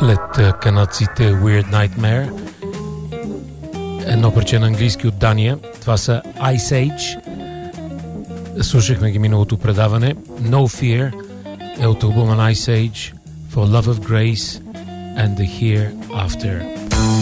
След канадците Weird Nightmare, едно парче на английски от Дания. Това са Ice Age. Слушахме ги миналото предаване. No Fear е от албума Ice Age, For Love of Grace and the Hereafter.